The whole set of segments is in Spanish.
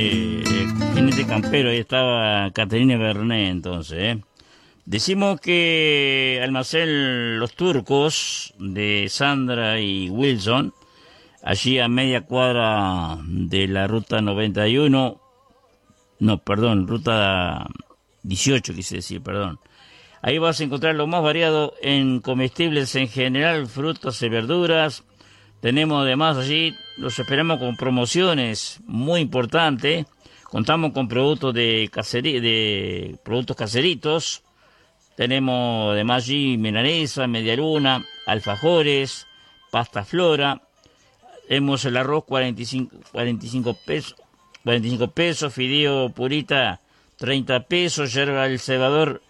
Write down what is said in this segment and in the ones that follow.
Jinete campero, ahí estaba Caterina Bernet entonces, Decimos que Almacén Los Turcos de Sandra y Wilson, allí a media cuadra de la ruta 91, no, perdón, ruta 18 quise decir, perdón. Ahí vas a encontrar lo más variado en comestibles en general, frutas y verduras. Tenemos además allí, los esperamos con promociones muy importantes. Contamos con productos de productos caseritos. Tenemos además allí milanesa, medialuna, alfajores, pasta flora. Tenemos el arroz 45 pesos, fideo purita 30 pesos, yerba del cebador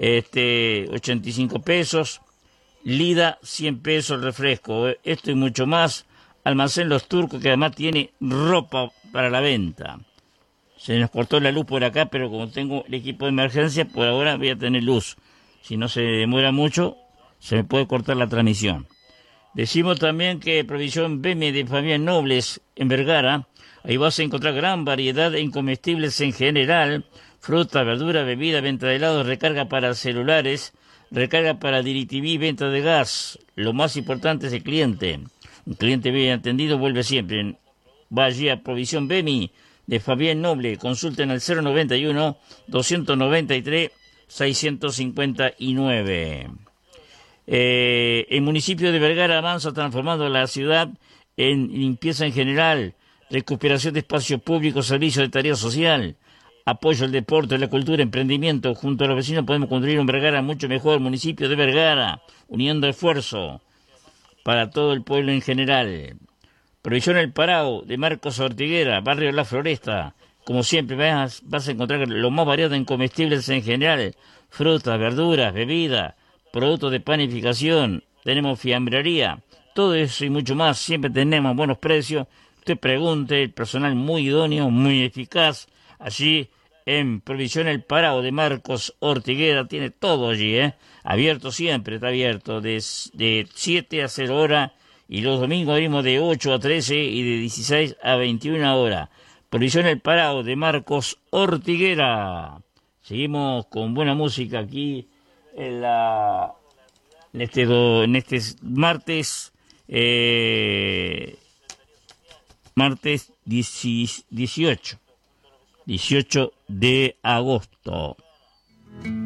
85 pesos. Lida, 100 pesos el refresco. Esto y mucho más. Almacén Los Turcos, que además tiene ropa para la venta. Se nos cortó la luz por acá, pero como tengo el equipo de emergencia, por ahora voy a tener luz. Si no se demora mucho, se me puede cortar la transmisión. Decimos también que Provisión BM de Fabián Nobles en Vergara, ahí vas a encontrar gran variedad en comestibles en general, fruta, verdura, bebida, venta de helados, recarga para celulares, recarga para DirecTV, venta de gas. Lo más importante es el cliente. Un cliente bien atendido vuelve siempre. Va allí a Provisión BEMI de Fabián Noble. Consulten al 091-293-659. El municipio de Vergara avanza transformando la ciudad en limpieza en general, recuperación de espacios públicos, servicios de tarea social, apoyo al deporte, la cultura, emprendimiento. Junto a los vecinos podemos construir un Vergara mucho mejor, municipio de Vergara, uniendo esfuerzo para todo el pueblo en general. Provisión El Parao de Marcos Ortiguera, barrio La Floresta. Como siempre vas a encontrar lo más variado en comestibles en general, frutas, verduras, bebidas, productos de panificación, tenemos fiambrería, todo eso y mucho más. Siempre tenemos buenos precios. Usted pregunte, el personal muy idóneo, muy eficaz, allí en Provisión El Parao de Marcos Ortiguera, tiene todo allí, abierto siempre, está abierto de 7 a 0 horas, y los domingos abrimos de 8 a 13 y de 16 a 21 horas. Provisión El Parao de Marcos Ortiguera. Seguimos con buena música aquí en este martes 18 de agosto.